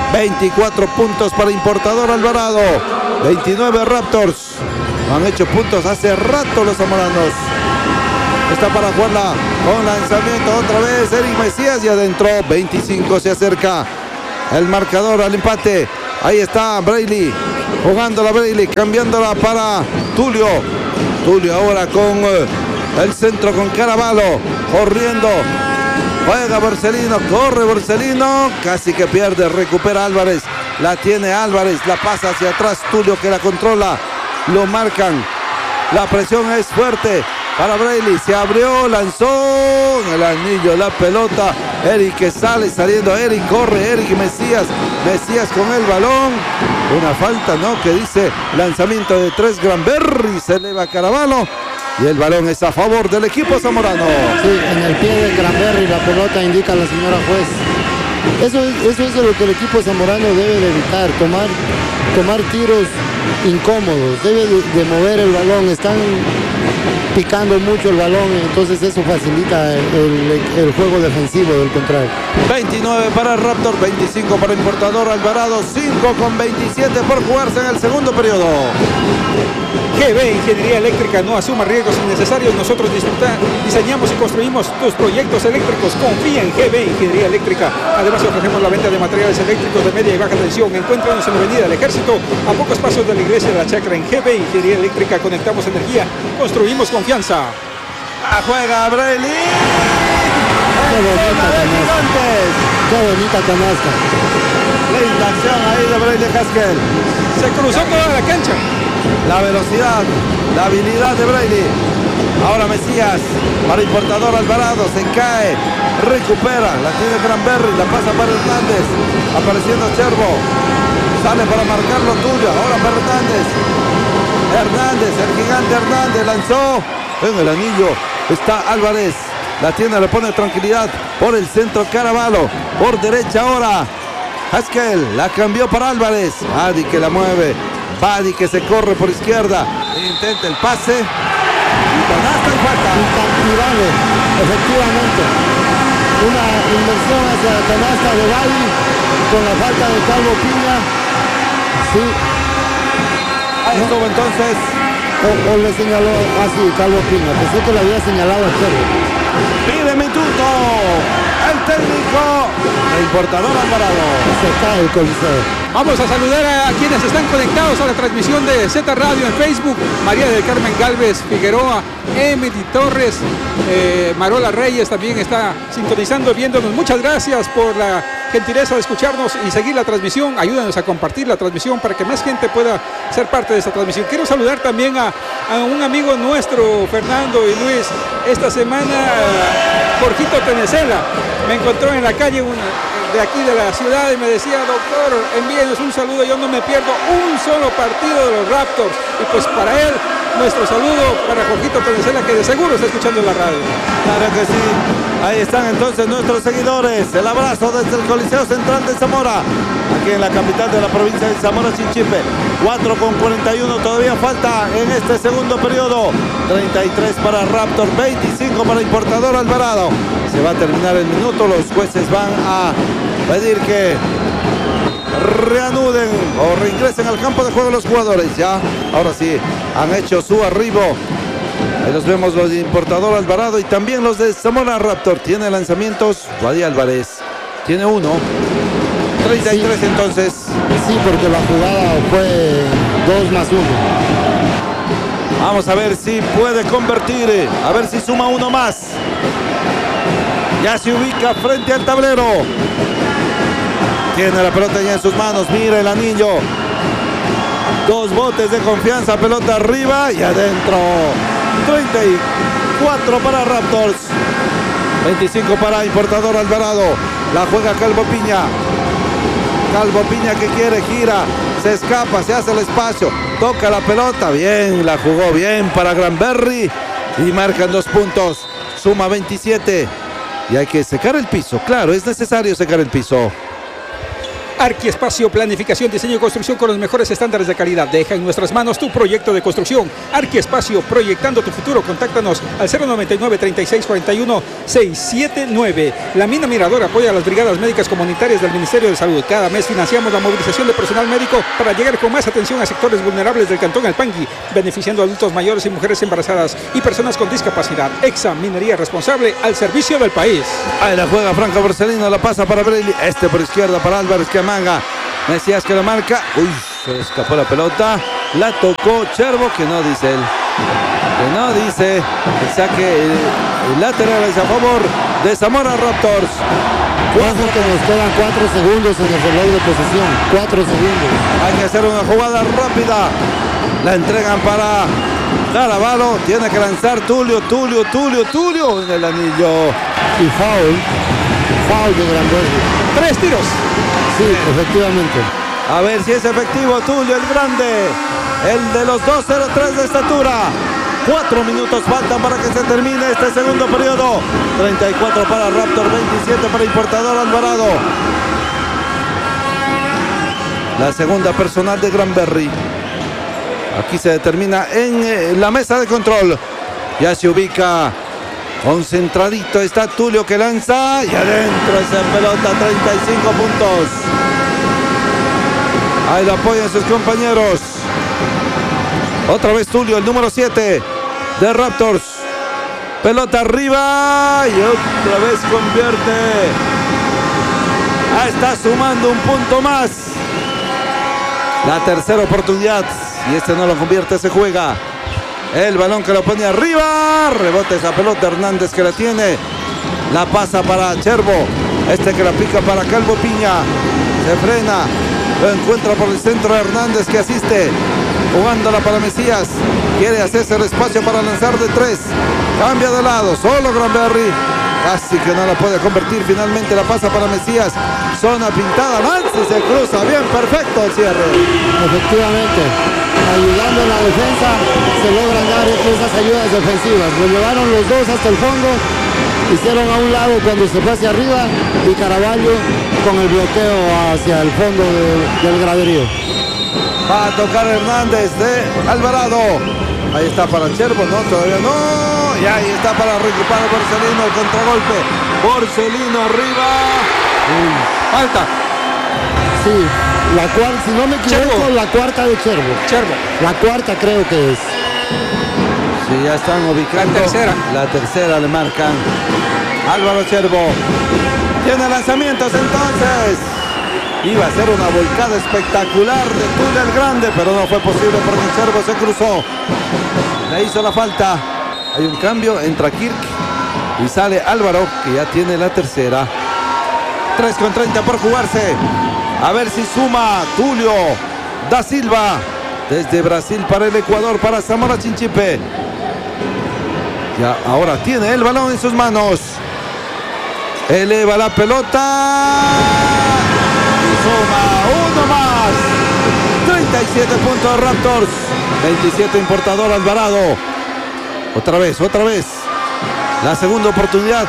24 puntos para Importador Alvarado. 29 Raptors. No han hecho puntos hace rato los zamoranos. Está para jugarla con lanzamiento otra vez Eric Mesías y adentro. 25 se acerca el marcador al empate. Ahí está Braille, jugándola Braille, cambiándola para Tulio. Tulio ahora con el centro con Caraballo, corriendo. Juega Borsellino, corre Borsellino, casi que pierde, recupera Álvarez. La tiene Álvarez, la pasa hacia atrás Tulio que la controla. Lo marcan, la presión es fuerte para Braille, se abrió, lanzó en el anillo la pelota. Eric que sale, saliendo Eric, corre Eric Mesías. Mesías con el balón. Una falta, ¿no? Que dice lanzamiento de 3 Granberry. Se eleva Caraballo. Y el balón es a favor del equipo zamorano. Sí, en el pie de Granberry la pelota indica a la señora juez. Eso es lo que el equipo zamorano debe de evitar. Tomar tiros incómodos. Debe de mover el balón. Están picando mucho el balón, entonces eso facilita el juego defensivo del contrario. 29 para Raptor, 25 para Importador Alvarado, 5 con 27 por jugarse en el segundo periodo. GB Ingeniería Eléctrica, no asuma riesgos innecesarios. Nosotros diseñamos y construimos tus proyectos eléctricos. Confía en GB Ingeniería Eléctrica. Además ofrecemos la venta de materiales eléctricos de media y baja tensión. Encuéntranos en la Avenida del Ejército, a pocos pasos de la iglesia de la Chacra. En GB Ingeniería Eléctrica conectamos energía, construimos confianza. Juega Braille. Qué bonita canasta. Linda acción ahí de Braille Haskell. Se cruzó toda la cancha. La velocidad, la habilidad de Braille. Ahora Mesías para Importador Alvarado, se cae, recupera, la tiene Granberry, la pasa para Hernández, apareciendo Cherbo, sale para marcarlo Tulio, ahora para Hernández, el gigante Hernández lanzó en el anillo, está Álvarez, la tiene, le pone tranquilidad por el centro Caraballo, por derecha ahora Haskell, la cambió para Álvarez, Adi que la mueve, Badi que se corre por izquierda, intenta el pase y canasta y falta. Incantidable, efectivamente. Una inversión hacia la canasta de Badi con la falta de Calvo Piña. Sí. Ahí estuvo entonces. O le señaló así Calvo Piña, pensé que le había señalado a Cherbo. Pide minuto el técnico de Importador Alvarado. Se cae el coliseo. Vamos a saludar a quienes están conectados a la transmisión de Z Radio en Facebook. María del Carmen Galvez Figueroa, Emily Torres, Marola Reyes también está sintonizando, viéndonos. Muchas gracias por la gentileza de escucharnos y seguir la transmisión. Ayúdanos a compartir la transmisión para que más gente pueda ser parte de esta transmisión. Quiero saludar también a un amigo nuestro, Fernando y Luis. Esta semana, Jorgito Tenecela me encontró en la calle de aquí de la ciudad y me decía: doctor, envíenos un saludo, yo no me pierdo un solo partido de los Raptors. Y pues para él, nuestro saludo para Jorgito Tenecela, que de seguro está escuchando la radio. Claro que sí, ahí están entonces nuestros seguidores. El abrazo desde el Coliseo Central de Zamora, aquí en la capital de la provincia de Zamora Chinchipe. 4:41 todavía falta en este segundo periodo. 33 para Raptor, 25 para Importador Alvarado. Se va a terminar el minuto, los jueces van a pedir que reanuden o reingresen al campo de juego los jugadores. Ya, ahora sí, han hecho su arribo. Ahí los vemos, los de Importador Alvarado y también los de Zamora Raptor. Tiene lanzamientos Wadi Álvarez, tiene uno. 33 sí, entonces. Sí, porque la jugada fue 2+1. Vamos a ver si puede convertir, a ver si suma uno más. Ya se ubica frente al tablero. Tiene la pelota ya en sus manos, mira el anillo. 2 botes de confianza, pelota arriba y adentro. 34 para Raptors, 25 para Importador Alvarado. La juega Calvo Piña. Calvo Piña que quiere, gira, se escapa, se hace el espacio, toca la pelota, bien, la jugó bien para Granberry y marcan 2 puntos, suma 27 y hay que secar el piso, claro, es necesario secar el piso. Arquiespacio, planificación, diseño y construcción con los mejores estándares de calidad. Deja en nuestras manos tu proyecto de construcción. Arquiespacio, proyectando tu futuro. Contáctanos al 099-3641-679. La Mina Mirador apoya a las brigadas médicas comunitarias del Ministerio de Salud. Cada mes financiamos la movilización de personal médico para llegar con más atención a sectores vulnerables del Cantón Alpangui, beneficiando a adultos mayores y mujeres embarazadas y personas con discapacidad. Exa, minería responsable al servicio del país. Ahí la juega Franco Borsellino, la pasa para Brelli. Por izquierda para Álvarez que manga. Mesías que la marca. Uy, se escapó la pelota. La tocó Cherbo, que no dice él. Que no dice. El saque el lateral es a favor de Zamora Raptors. Ojo que nos quedan 4 segundos en el reloj de posesión. 4 segundos. Hay que hacer una jugada rápida. La entregan para Caraballo. Tiene que lanzar Tulio en el anillo. Y foul de Granberry. 3 tiros. Sí, efectivamente. A ver si es efectivo Tulio el grande. El de los 2.03 de estatura. 4 minutos faltan para que se termine este segundo periodo. 34 para Raptor, 27 para Importador Alvarado. La segunda personal de Granberry. Aquí se determina en la mesa de control. Ya se ubica concentradito. Está Tulio que lanza. Y adentro esa pelota, 35 puntos. Ahí lo apoyan sus compañeros. Otra vez Tulio, el número 7 de Raptors. Pelota arriba. Y otra vez convierte. Está sumando un punto más. La tercera oportunidad. Y este no lo convierte, se juega. El balón que lo pone arriba. Rebota esa pelota. Hernández que la tiene. La pasa para Cherbo. Que la pica para Calvo Piña. Se frena. Lo encuentra por el centro Hernández que asiste. Jugándola para Mesías. Quiere hacerse el espacio para lanzar de 3. Cambia de lado. Solo Granberry. Casi que no la puede convertir. Finalmente la pasa para Mesías. Zona pintada. Lanza y se cruza. Bien, perfecto el cierre. Efectivamente. Ayudando en la defensa. Se logran dar esas ayudas defensivas. Lo llevaron los dos hasta el fondo. Hicieron a un lado cuando se fue hacia arriba. Y Caraballo con el bloqueo hacia el fondo del graderío. Va a tocar Hernández de Alvarado. Ahí está para Cherbo, no, todavía no. Y ahí está para recuperar Borsellino, el contragolpe. Borsellino arriba. Falta. Sí, la cuarta, si no me equivoco, la cuarta de Cherbo. La cuarta creo que es. Sí, ya están ubicando. La tercera le marcan. Álvaro Cherbo. Tiene lanzamientos entonces. Iba a ser una volcada espectacular de Tulio el Grande, pero no fue posible porque Cherbo se cruzó. Le hizo la falta. Hay un cambio, entra Kirk y sale Álvaro, que ya tiene la tercera. 3:30 por jugarse. A ver si suma Tulio da Silva. Desde Brasil para el Ecuador, para Zamora Chinchipe. Ya ahora tiene el balón en sus manos. Eleva la pelota. Suma uno más. 37 puntos Raptors. 27 Importador Alvarado. Otra vez. La segunda oportunidad.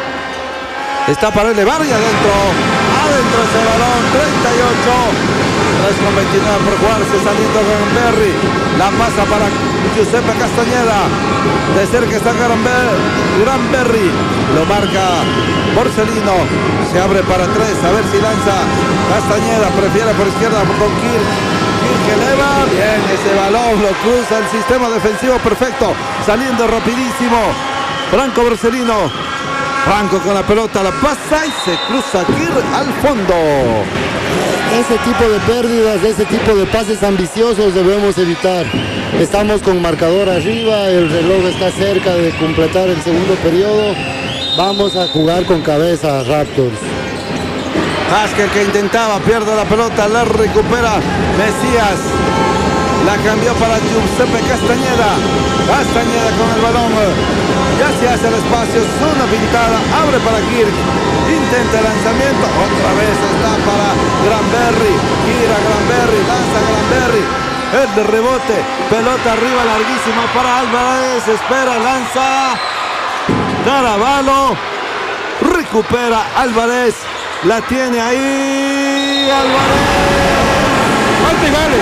Está para elevar y adentro ese balón. 38. 3:29 por jugarse, saliendo Granberry. La pasa para Giuseppe Castañeda. De cerca está Granberry. Lo marca Borsellino. Se abre para 3. A ver si lanza Castañeda. Prefiere por izquierda con Kirk. Kirk eleva. Bien, ese balón lo cruza el sistema defensivo perfecto. Saliendo rapidísimo. Franco Borsellino. Franco con la pelota, la pasa y se cruza Kirk al fondo. Ese tipo de pérdidas, ese tipo de pases ambiciosos debemos evitar. Estamos con marcador arriba, el reloj está cerca de completar el segundo periodo. Vamos a jugar con cabeza, Raptors. Haskell que intentaba, pierde la pelota, la recupera Mesías. La cambió para Giuseppe Castañeda. Castañeda con el balón. Ya se hace el espacio, zona pintada, abre para Kirk. Intenta el lanzamiento, otra vez está para Granberry. Gira Granberry, lanza Granberry. El de rebote, pelota arriba larguísima para Álvarez. Espera, lanza. Caraballo. Recupera Álvarez. La tiene ahí. Buddy Álvarez. Falta y vale.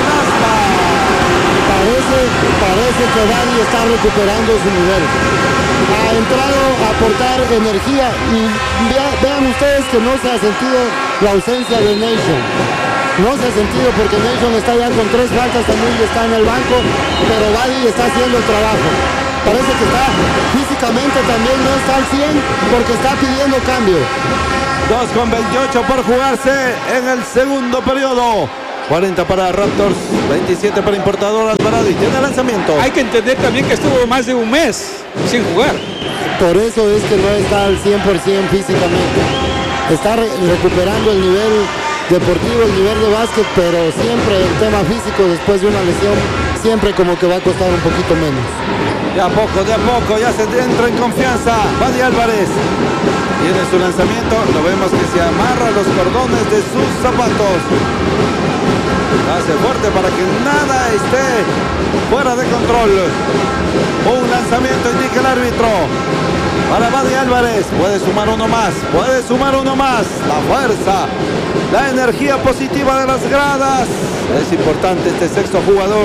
Parece que Buddy está recuperando su nivel. Ha entrado a aportar energía y vean ustedes que no se ha sentido la ausencia de Nation. No se ha sentido porque Nation está ya con 3 faltas también y está en el banco, pero Buddy está haciendo el trabajo. Parece que está físicamente también no está al 100 porque está pidiendo cambio. 2:28 por jugarse en el segundo periodo. 40 para Raptors, 27 para Importador Alvarado y tiene lanzamiento. Hay que entender también que estuvo más de un mes sin jugar. Por eso es que no está al 100% físicamente. Está recuperando el nivel deportivo, el nivel de básquet, pero siempre el tema físico después de una lesión siempre como que va a costar un poquito menos. De a poco, ya se entra en confianza. Buddy Álvarez tiene su lanzamiento, lo vemos que se amarra los cordones de sus zapatos. Hace fuerte para que nada esté fuera de control. Un lanzamiento indica el árbitro para Buddy Álvarez. Puede sumar uno más. La fuerza, la energía positiva de las gradas. Es importante este sexto jugador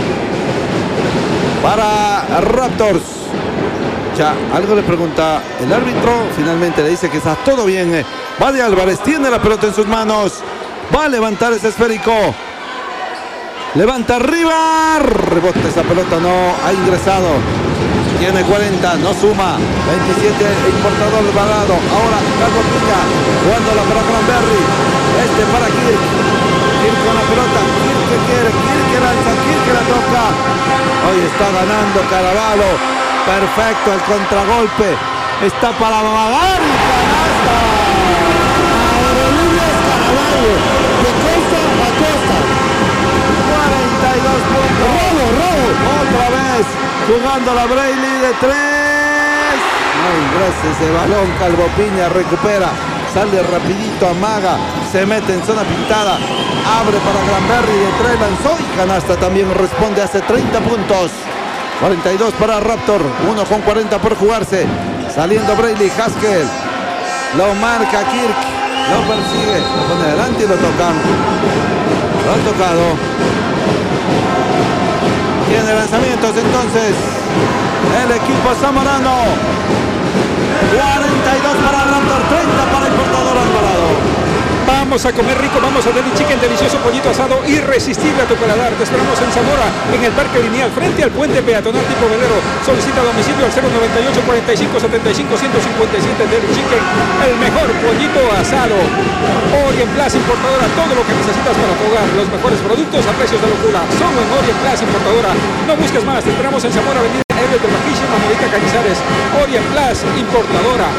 para Raptors. Ya, algo le pregunta el árbitro. Finalmente le dice que está todo bien. Buddy Álvarez tiene la pelota en sus manos. Va a levantar ese esférico. Levanta arriba. Rebote esa pelota, no ha ingresado. Tiene 40, no suma. 27, Importador Alvarado. Ahora Carlos Piña jugándola para Granberry. Para Kirk. Kirk con la pelota. Kirk que quiere. Kirk que lanza. Kirk que la toca. Hoy está ganando Caraballo. Perfecto el contragolpe. Está para Magar y canasta. Aurelio Caraballo, de costa a costa. 42 puntos. Robo. Otra vez jugando la Brayley de 3. No ingresa ese balón. Calvo Piña recupera. Sale rapidito, amaga. Se mete en zona pintada. Abre para Granberry de 3. Lanzó y canasta también. Responde, hace 30 puntos. 42 para Raptor. 1:40 por jugarse. Saliendo Brayley. Haskell. Lo marca Kirk. Lo persigue. Lo pone adelante y lo tocan. Lo han tocado. Tiene lanzamientos entonces el equipo zamorano. 42 para Raptor, 30 para Importador Alvarado. Vamos a comer rico, vamos a Deli Chicken, delicioso pollito asado, irresistible a tu paladar. Te esperamos en Zamora, en el Parque Lineal, frente al puente peatonal tipo velero. Solicita domicilio al 098 45 75 157. Deli Chicken, el mejor pollito asado. Orient Plus Importadora, todo lo que necesitas para tu hogar. Los mejores productos a precios de locura. Solo en Orient Plus Importadora. No busques más, te esperamos en Zamora, avenida Héroes de Maquilla, Mamorita Cañizares. Orient Plus Importadora.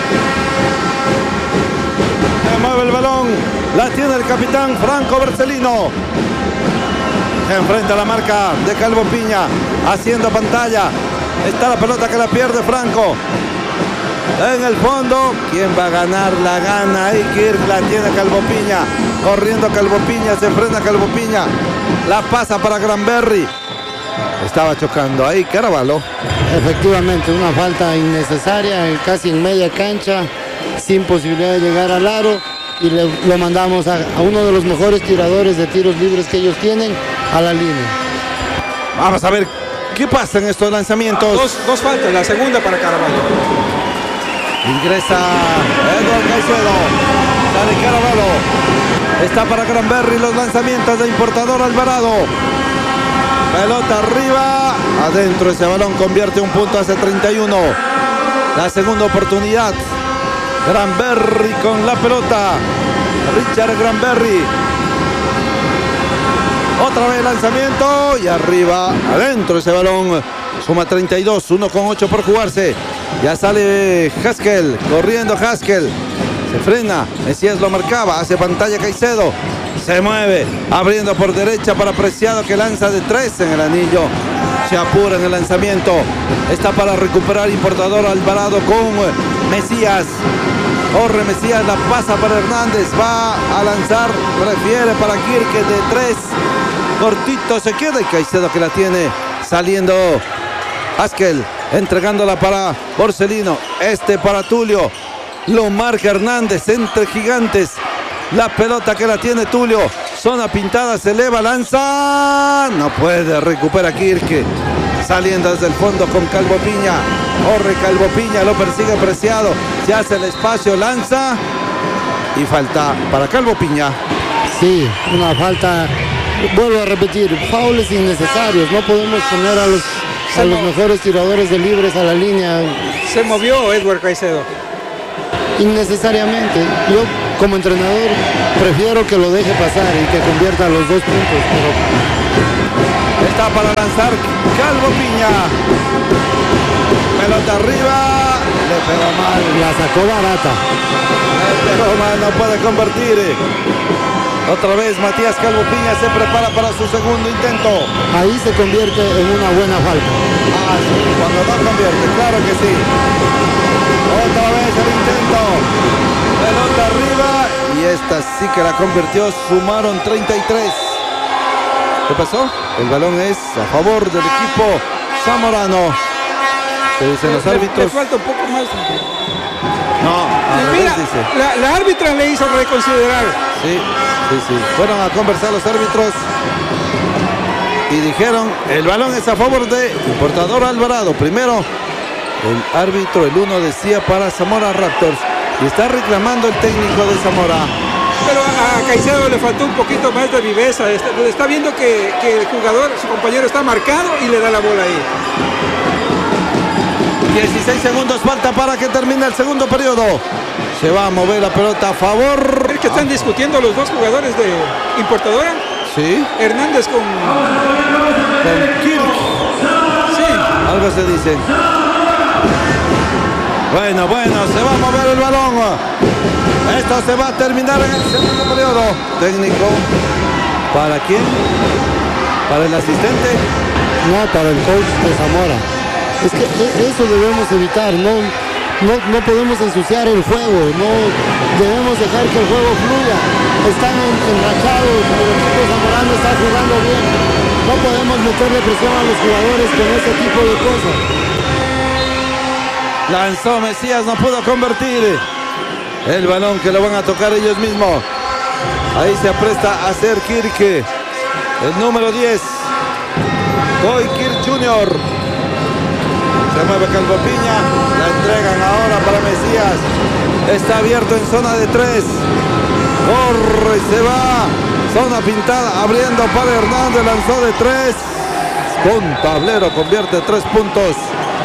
Mueve el balón, la tiene el capitán Franco Bercelino. Enfrenta a la marca de Calvo Piña, haciendo pantalla. Está la pelota que la pierde Franco. En el fondo, ¿quién va a ganar? La gana ahí Kirk, la tiene Calvo Piña. Corriendo Calvo Piña, se frena Calvo Piña. La pasa para Granberry. Estaba chocando ahí Caraballo. Efectivamente, una falta innecesaria, casi en media cancha, sin posibilidad de llegar al aro, y lo mandamos a uno de los mejores tiradores de tiros libres que ellos tienen a la línea. Vamos a ver qué pasa en estos lanzamientos. Dos faltas, la segunda para Caraballo. Ingresa Edward Caicedo. Sale Caraballo. Está para Granberry los lanzamientos de Importador Alvarado. Pelota arriba. Adentro ese balón, convierte un punto, hace 31. La segunda oportunidad. Granberry con la pelota. Richard Granberry. Otra vez lanzamiento y arriba, adentro ese balón. Suma 32, 1:08 por jugarse. Ya sale Haskell, corriendo Haskell. Se frena, Mesías lo marcaba, hace pantalla Caicedo. Se mueve, abriendo por derecha para Preciado, que lanza de 3 en el anillo. Se apura en el lanzamiento. Está para recuperar Importador Alvarado con Mesías. Corre Mesías, la pasa para Hernández. Va a lanzar, prefiere para Kirk de 3. Cortito se queda y Caicedo que la tiene. Saliendo Haskell, entregándola para Borcelino. Para Tulio. Lo marca Hernández entre gigantes. La pelota que la tiene Tulio. Zona pintada, se eleva, lanza. No puede, recupera Kirke. Saliendo desde el fondo con Calvo Piña. Corre Calvo Piña, lo persigue Preciado. Se hace el espacio, lanza. Y falta para Calvo Piña. Sí, una falta. Vuelvo a repetir, faules innecesarios. No podemos poner a los mejores tiradores de libres a la línea. Se movió Edward Caicedo. Innecesariamente. Yo, como entrenador, prefiero que lo deje pasar y que convierta los 2 puntos. Pero está para lanzar Calvo Piña. Pelota arriba. Le pegó mal. La sacó barata. Le pegó mal, no puede convertir. Otra vez Matías Calvo Piña se prepara para su segundo intento. Ahí se convierte en una buena falta. Ah, sí, cuando no convierte, claro que sí. Otra vez el intento. Pelota arriba. Y esta sí que la convirtió. Sumaron 33. ¿Qué pasó? El balón es a favor del equipo zamorano. ¿Qué dicen los árbitros? Le falta un poco más. No, mira, dice. La árbitra le hizo reconsiderar. Sí. Fueron a conversar los árbitros y dijeron, el balón es a favor de Importador Alvarado. Primero, el árbitro, el 1 decía para Zamora Raptors. Y está reclamando el técnico de Zamora. Pero a Caicedo le faltó un poquito más de viveza. Está viendo que el jugador, su compañero, está marcado y le da la bola ahí. 16 segundos falta para que termine el segundo periodo. Se va a mover la pelota a favor. ¿Es que están discutiendo los dos jugadores de Importadora? Sí. Hernández con Kirk. Sí. Algo se dice. Bueno, se va a mover el balón. Esto se va a terminar en el segundo periodo. Técnico. ¿Para quién? ¿Para el asistente? No, para el coach de Zamora. Es que eso debemos evitar. No podemos ensuciar el juego. No debemos dejar que el juego fluya. Están enrachados. El equipo zamorano está jugando bien. No podemos meterle presión a los jugadores con ese tipo de cosas. Lanzó Mesías, no pudo convertir el balón que lo van a tocar ellos mismos. Ahí se apresta a hacer Kirke, el número 10, Goy Kirk Jr. Se mueve Calvo Piña, la entregan ahora para Mesías. Está abierto en zona de 3. Corre, se va. Zona pintada, abriendo para Hernández, lanzó de 3. Con tablero, convierte 3 puntos.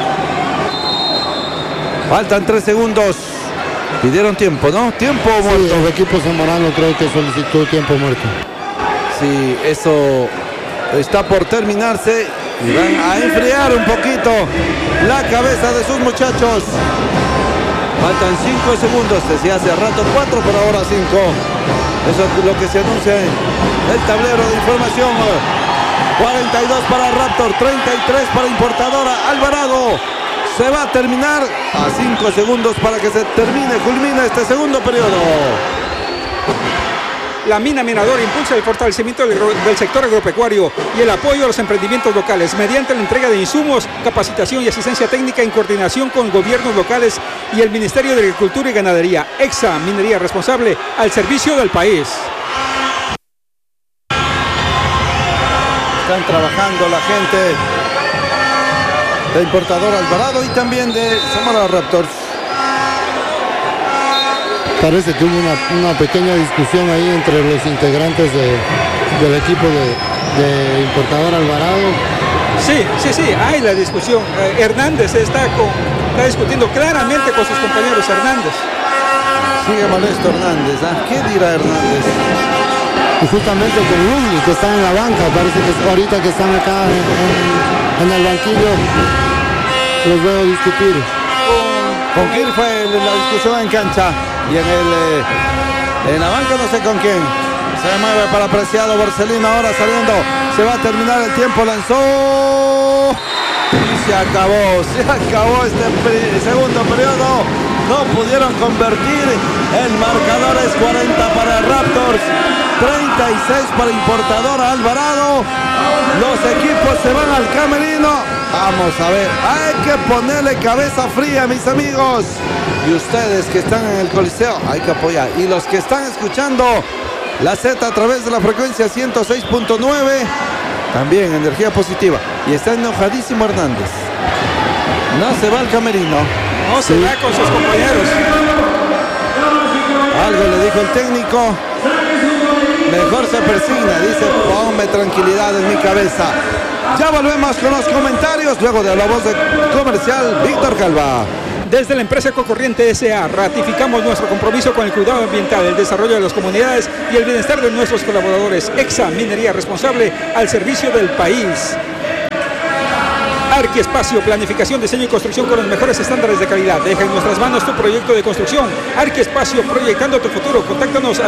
Faltan 3 segundos. Pidieron tiempo, ¿no? Tiempo muerto. Sí, el equipo zamorano creo que solicitó tiempo muerto. Sí, eso está por terminarse. Y van a enfriar un poquito la cabeza de sus muchachos. Faltan 5 segundos. Decía hace rato 4, pero ahora 5. Eso es lo que se anuncia en el tablero de información. 42 para Raptor, 33 para Importadora Alvarado. Se va a terminar a 5 segundos para que se culmine este segundo periodo. La mina Minador impulsa el fortalecimiento del sector agropecuario y el apoyo a los emprendimientos locales mediante la entrega de insumos, capacitación y asistencia técnica en coordinación con gobiernos locales y el Ministerio de Agricultura y Ganadería. EXA, minería responsable al servicio del país. Están trabajando la gente de Importador Alvarado y también de Zamora Raptors. Parece que hubo una pequeña discusión ahí entre los integrantes del equipo de Importador Alvarado. Sí, hay la discusión. Hernández está discutiendo claramente con sus compañeros. Hernández. Sigue molesto Hernández. ¿Qué dirá Hernández? Y justamente con Lugni, que está en la banca, parece que ahorita que están acá en el banquillo, los veo discutir. Con quién fue la discusión en cancha y en la banca no sé con quién. Se mueve para Preciado, Borselino ahora saliendo. Se va a terminar el tiempo, lanzó y se acabó este segundo periodo. No pudieron convertir. El marcador es 40 para Raptors, 36 para Importadora Alvarado. Los equipos se van al camerino. Vamos a ver, hay que ponerle cabeza fría, mis amigos. Y ustedes que están en el Coliseo, hay que apoyar. Y los que están escuchando la Z a través de la frecuencia 106.9, también energía positiva. Y está enojadísimo Hernández. No se va al camerino. No se va con sus compañeros. Algo le dijo el técnico. Mejor se persigna, dice, ponme tranquilidad en mi cabeza. Ya volvemos con los comentarios, luego de la voz de comercial, Víctor Calva. Desde la empresa Ecocorriente S.A. ratificamos nuestro compromiso con el cuidado ambiental, el desarrollo de las comunidades y el bienestar de nuestros colaboradores. EXA, minería responsable al servicio del país. Arquiespacio, planificación, diseño y construcción con los mejores estándares de calidad. Deja en nuestras manos tu proyecto de construcción. Arquiespacio, proyectando tu futuro. Contáctanos al